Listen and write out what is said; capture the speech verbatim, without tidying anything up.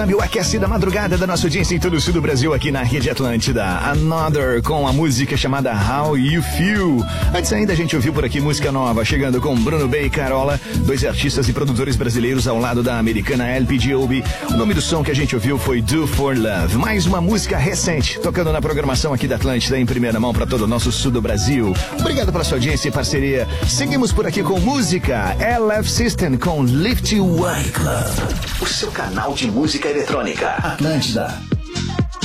O aquecida madrugada da nossa audiência em todo o sul do Brasil aqui na Rede Atlântida. Another com a música chamada How You Feel. Antes ainda a gente ouviu por aqui música nova, chegando com Bruno B e Carola, dois artistas e produtores brasileiros ao lado da americana L P G O B. O nome do som que a gente ouviu foi Do For Love. Mais uma música recente, tocando na programação aqui da Atlântida em primeira mão para todo o nosso sul do Brasil. Obrigado pela sua audiência e parceria. Seguimos por aqui com música L F System com Lift You Up Club. O seu canal de música eletrônica. Atlântida.